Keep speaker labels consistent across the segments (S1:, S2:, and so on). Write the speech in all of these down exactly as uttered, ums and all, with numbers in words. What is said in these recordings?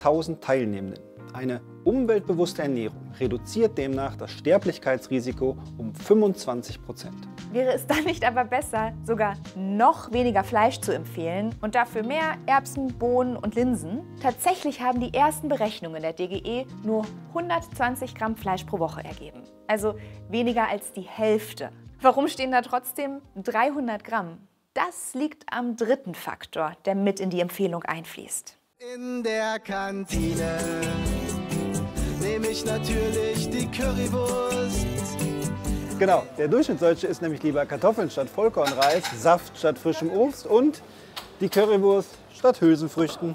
S1: tausend Teilnehmenden. Eine umweltbewusste Ernährung reduziert demnach das Sterblichkeitsrisiko um fünfundzwanzig Prozent.
S2: Wäre es dann nicht aber besser, sogar noch weniger Fleisch zu empfehlen und dafür mehr Erbsen, Bohnen und Linsen? Tatsächlich haben die ersten Berechnungen der D G E nur hundertzwanzig Gramm Fleisch pro Woche ergeben. Also weniger als die Hälfte. Warum stehen da trotzdem dreihundert Gramm? Das liegt am dritten Faktor, der mit in die Empfehlung einfließt.
S3: In der Kantine nehme ich natürlich die Currywurst.
S1: Genau, der Durchschnittsdeutsche isst nämlich lieber Kartoffeln statt Vollkornreis, Saft statt frischem Obst und die Currywurst statt Hülsenfrüchten.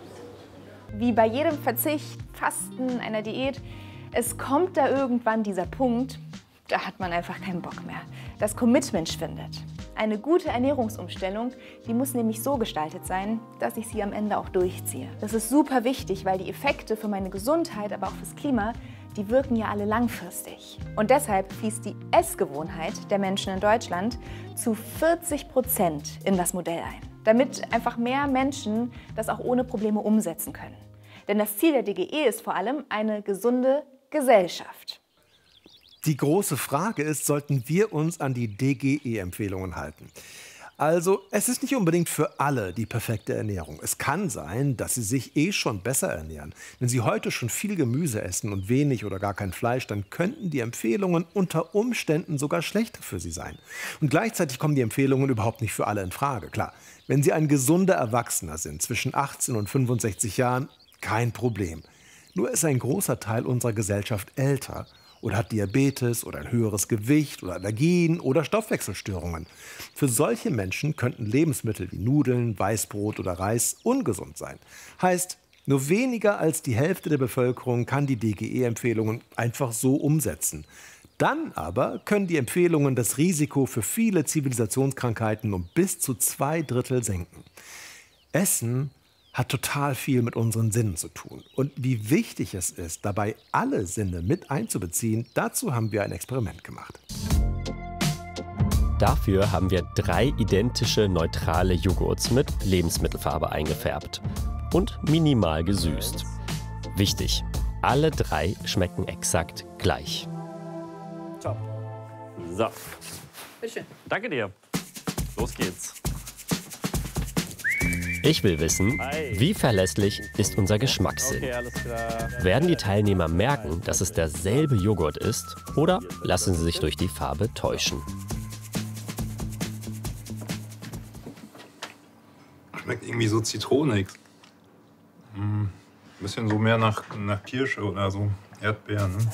S2: Wie bei jedem Verzicht, Fasten, einer Diät, es kommt da irgendwann dieser Punkt, da hat man einfach keinen Bock mehr. Das Commitment schwindet. Eine gute Ernährungsumstellung, die muss nämlich so gestaltet sein, dass ich sie am Ende auch durchziehe. Das ist super wichtig, weil die Effekte für meine Gesundheit, aber auch fürs Klima, die wirken ja alle langfristig. Und deshalb fließt die Essgewohnheit der Menschen in Deutschland zu vierzig Prozent in das Modell ein. Damit einfach mehr Menschen das auch ohne Probleme umsetzen können. Denn das Ziel der D G E ist vor allem eine gesunde Gesellschaft.
S4: Die große Frage ist, sollten wir uns an die D G E-Empfehlungen halten? Also, es ist nicht unbedingt für alle die perfekte Ernährung. Es kann sein, dass Sie sich eh schon besser ernähren. Wenn Sie heute schon viel Gemüse essen und wenig oder gar kein Fleisch, dann könnten die Empfehlungen unter Umständen sogar schlechter für Sie sein. Und gleichzeitig kommen die Empfehlungen überhaupt nicht für alle in Frage. Klar, wenn Sie ein gesunder Erwachsener sind, zwischen achtzehn und fünfundsechzig Jahren, kein Problem. Nur ist ein großer Teil unserer Gesellschaft älter oder hat Diabetes oder ein höheres Gewicht oder Allergien oder Stoffwechselstörungen. Für solche Menschen könnten Lebensmittel wie Nudeln, Weißbrot oder Reis ungesund sein. Heißt, nur weniger als die Hälfte der Bevölkerung kann die D G E-Empfehlungen einfach so umsetzen. Dann aber können die Empfehlungen das Risiko für viele Zivilisationskrankheiten um bis zu zwei Drittel senken. Essen hat total viel mit unseren Sinnen zu tun. Und wie wichtig es ist, dabei alle Sinne mit einzubeziehen, dazu haben wir ein Experiment gemacht.
S5: Dafür haben wir drei identische neutrale Joghurts mit Lebensmittelfarbe eingefärbt und minimal gesüßt. Wichtig, alle drei schmecken exakt gleich.
S6: Top. So. Bitteschön. Danke dir. Los geht's.
S5: Ich will wissen, wie verlässlich ist unser Geschmackssinn?
S6: Okay, alles klar.
S5: Werden die Teilnehmer merken, dass es derselbe Joghurt ist, oder lassen sie sich durch die Farbe täuschen?
S7: Schmeckt irgendwie so zitronig. Hm, ein bisschen so mehr nach, nach Kirsche oder so. Erdbeeren. Ne?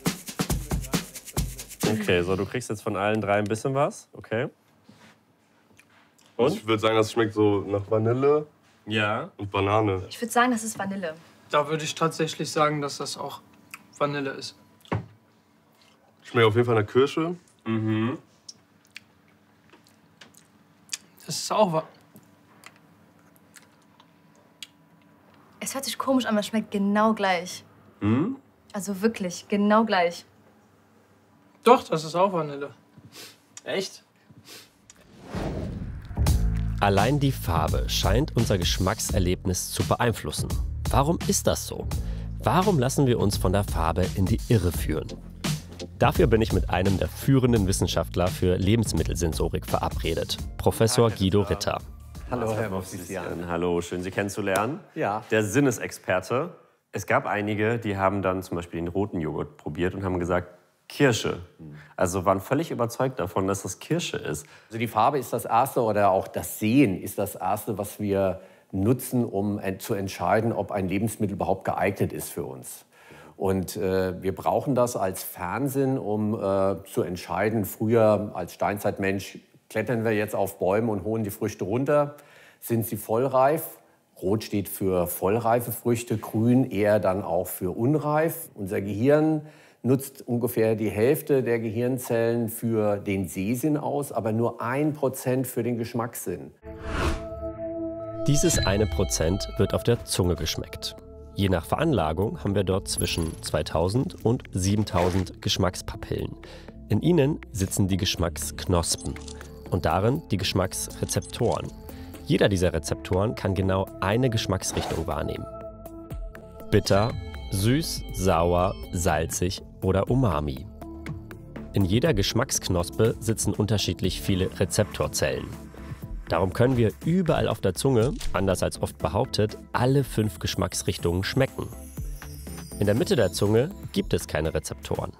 S6: Okay, so du kriegst jetzt von allen drei ein bisschen was. Okay.
S8: Und? Ich würde sagen, das schmeckt so nach Vanille
S6: ja.
S8: und Banane.
S9: Ich würde sagen, das ist Vanille.
S10: Da würde ich tatsächlich sagen, dass das auch Vanille ist.
S8: Schmeckt auf jeden Fall nach Kirsche.
S6: Mhm.
S10: Das ist auch was.
S9: Es hört sich komisch an, aber es schmeckt genau gleich.
S6: Mhm.
S9: Also wirklich, genau gleich.
S10: Doch, das ist auch Vanille.
S6: Echt?
S5: Allein die Farbe scheint unser Geschmackserlebnis zu beeinflussen. Warum ist das so? Warum lassen wir uns von der Farbe in die Irre führen? Dafür bin ich mit einem der führenden Wissenschaftler für Lebensmittelsensorik verabredet, Professor Guido Ritter.
S11: Hallo, Herr Movsisyan.
S6: Hallo, schön Sie kennenzulernen.
S11: Ja.
S6: Der Sinnesexperte. Es gab einige, die haben dann zum Beispiel den roten Joghurt probiert und haben gesagt, Kirsche. Also waren völlig überzeugt davon, dass das Kirsche ist.
S11: Also die Farbe ist das Erste oder auch das Sehen ist das Erste, was wir nutzen, um zu entscheiden, ob ein Lebensmittel überhaupt geeignet ist für uns. Und äh, wir brauchen das als Fernsehen, um äh, zu entscheiden. Früher als Steinzeitmensch klettern wir jetzt auf Bäume und holen die Früchte runter. Sind sie vollreif? Rot steht für vollreife Früchte, grün eher dann auch für unreif. Unser Gehirn nutzt ungefähr die Hälfte der Gehirnzellen für den Sehsinn aus, aber nur ein Prozent für den Geschmackssinn.
S5: Dieses eine Prozent wird auf der Zunge geschmeckt. Je nach Veranlagung haben wir dort zwischen zweitausend und siebentausend Geschmackspapillen. In ihnen sitzen die Geschmacksknospen und darin die Geschmacksrezeptoren. Jeder dieser Rezeptoren kann genau eine Geschmacksrichtung wahrnehmen. bitter, süß, sauer, salzig oder umami. In jeder Geschmacksknospe sitzen unterschiedlich viele Rezeptorzellen. Darum können wir überall auf der Zunge, anders als oft behauptet, alle fünf Geschmacksrichtungen schmecken. In der Mitte der Zunge gibt es keine Rezeptoren.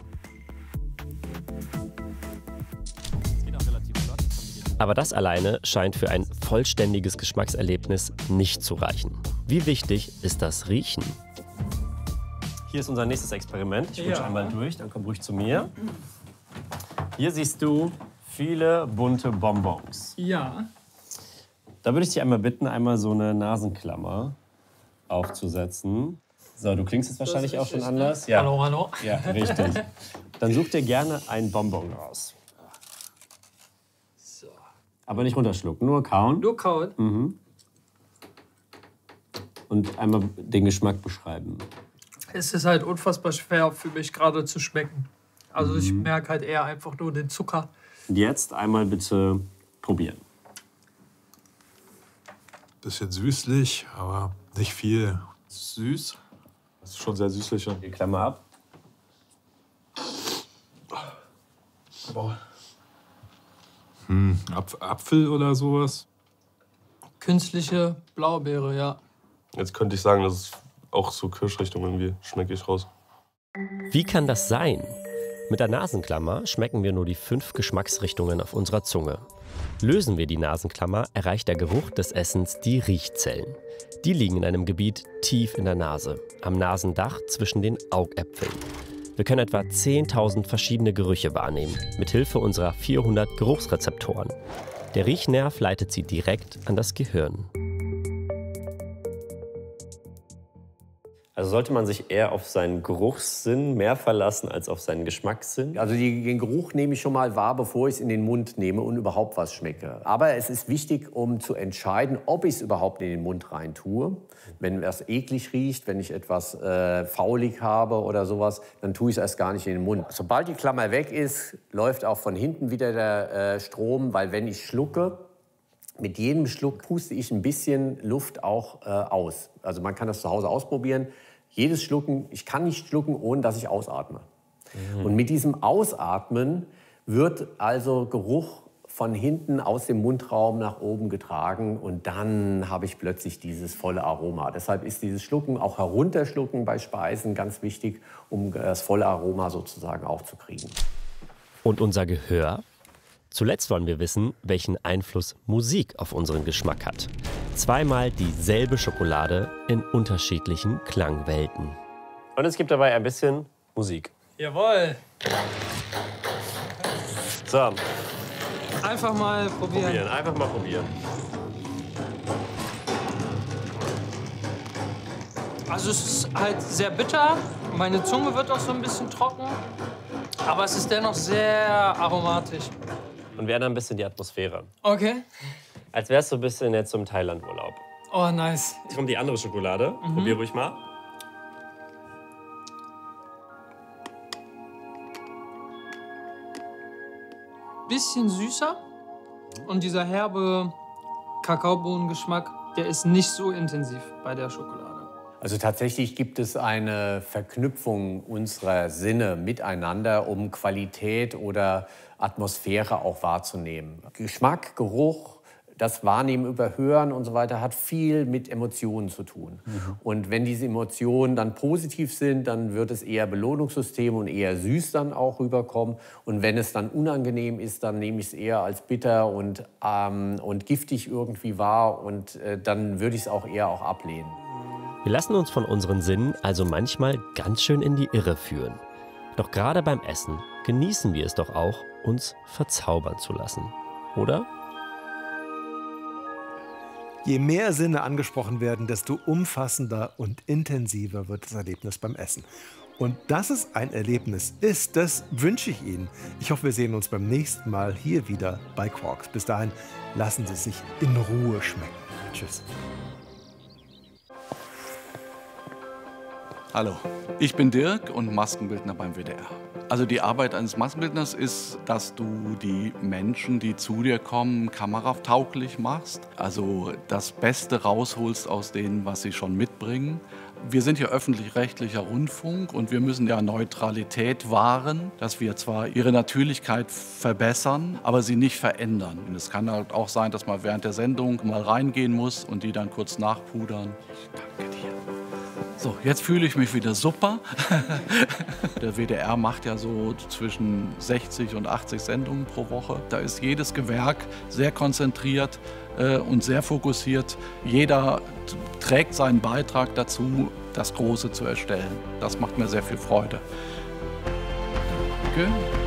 S5: Aber das alleine scheint für ein vollständiges Geschmackserlebnis nicht zu reichen. Wie wichtig ist das Riechen? Hier ist unser nächstes Experiment. Ich rutsche
S10: Ja.
S5: einmal durch, dann komm ruhig zu mir. Hier siehst du viele bunte Bonbons.
S10: Ja.
S5: Da würde ich dich einmal bitten, einmal so eine Nasenklammer aufzusetzen. So, du klingst jetzt wahrscheinlich auch schon
S10: richtig,
S5: anders.
S10: ne? Hallo, hallo.
S5: Ja, richtig. Dann such dir gerne einen Bonbon raus.
S10: So.
S5: Aber nicht runterschlucken, nur kauen.
S10: Nur kauen?
S5: Mhm. Und einmal den Geschmack beschreiben.
S10: Es ist halt unfassbar schwer für mich gerade zu schmecken. Also ich merke halt eher einfach nur den Zucker.
S5: Und jetzt einmal bitte probieren.
S7: Bisschen süßlich, aber nicht viel.
S8: Süß. Das ist schon sehr süßlich. Ja.
S5: Die Klammer ab.
S7: Boah. Hm, Apf Apfel oder sowas?
S10: Künstliche Blaubeere, ja.
S8: Jetzt könnte ich sagen, das ist auch so Kirschrichtung irgendwie. Schmecke ich raus.
S5: Wie kann das sein? Mit der Nasenklammer schmecken wir nur die fünf Geschmacksrichtungen auf unserer Zunge. Lösen wir die Nasenklammer, erreicht der Geruch des Essens die Riechzellen. Die liegen in einem Gebiet tief in der Nase, am Nasendach zwischen den Augäpfeln. Wir können etwa zehntausend verschiedene Gerüche wahrnehmen, mithilfe unserer vierhundert Geruchsrezeptoren. Der Riechnerv leitet sie direkt an das Gehirn. Also sollte man sich eher auf seinen Geruchssinn mehr verlassen als auf seinen Geschmackssinn?
S11: Also die, den Geruch nehme ich schon mal wahr, bevor ich es in den Mund nehme und überhaupt was schmecke. Aber es ist wichtig, um zu entscheiden, ob ich es überhaupt in den Mund rein tue. Wenn es eklig riecht, wenn ich etwas äh, faulig habe oder sowas, dann tue ich es erst gar nicht in den Mund. Sobald die Klammer weg ist, läuft auch von hinten wieder der äh, Strom, weil wenn ich schlucke, mit jedem Schluck puste ich ein bisschen Luft auch äh, aus. Also man kann das zu Hause ausprobieren. Jedes Schlucken, ich kann nicht schlucken, ohne dass ich ausatme. Mhm. Und mit diesem Ausatmen wird also Geruch von hinten aus dem Mundraum nach oben getragen und dann habe ich plötzlich dieses volle Aroma. Deshalb ist dieses Schlucken, auch herunterschlucken bei Speisen, ganz wichtig, um das volle Aroma sozusagen aufzukriegen.
S5: Und unser Gehör? Zuletzt wollen wir wissen, welchen Einfluss Musik auf unseren Geschmack hat. Zweimal dieselbe Schokolade in unterschiedlichen Klangwelten. Und es gibt dabei ein bisschen Musik.
S10: Jawohl.
S5: So.
S10: Einfach mal probieren.
S5: Probieren, einfach mal probieren.
S10: Also es ist halt sehr bitter. Meine Zunge wird auch so ein bisschen trocken. Aber es ist dennoch sehr aromatisch.
S5: Und wir ändern ein bisschen die Atmosphäre.
S10: Okay.
S5: Als wärst du ein bisschen jetzt im Thailand-Urlaub.
S10: Oh, nice.
S5: Jetzt kommt die andere Schokolade.
S10: Mhm.
S5: Probier ruhig mal.
S10: Bisschen süßer. Und dieser herbe Kakaobohnengeschmack, der ist nicht so intensiv bei der Schokolade.
S11: Also tatsächlich gibt es eine Verknüpfung unserer Sinne miteinander, um Qualität oder Atmosphäre auch wahrzunehmen. Geschmack, Geruch, das Wahrnehmen über Hören und so weiter hat viel mit Emotionen zu tun. Mhm. Und wenn diese Emotionen dann positiv sind, dann wird es eher Belohnungssystem und eher süß dann auch rüberkommen. Und wenn es dann unangenehm ist, dann nehme ich es eher als bitter und, ähm, und giftig irgendwie wahr und äh, dann würde ich es auch eher auch ablehnen.
S5: Wir lassen uns von unseren Sinnen also manchmal ganz schön in die Irre führen. Doch gerade beim Essen genießen wir es doch auch, uns verzaubern zu lassen. Oder?
S4: Je mehr Sinne angesprochen werden, desto umfassender und intensiver wird das Erlebnis beim Essen. Und dass es ein Erlebnis ist, das wünsche ich Ihnen. Ich hoffe, wir sehen uns beim nächsten Mal hier wieder bei Quarks. Bis dahin, lassen Sie es sich in Ruhe schmecken. Tschüss.
S12: Hallo, ich bin Dirk und Maskenbildner beim W D R. Also die Arbeit eines Maskenbildners ist, dass du die Menschen, die zu dir kommen, kameratauglich machst. Also das Beste rausholst aus denen, was sie schon mitbringen. Wir sind ja öffentlich-rechtlicher Rundfunk und wir müssen ja Neutralität wahren, dass wir zwar ihre Natürlichkeit verbessern, aber sie nicht verändern. Und es kann halt auch sein, dass man während der Sendung mal reingehen muss und die dann kurz nachpudern. Danke dir. So, jetzt fühle ich mich wieder super. Der W D R macht ja so zwischen sechzig und achtzig Sendungen pro Woche. Da ist jedes Gewerk sehr konzentriert äh, und sehr fokussiert. Jeder trägt seinen Beitrag dazu, das Große zu erstellen. Das macht mir sehr viel Freude. Danke.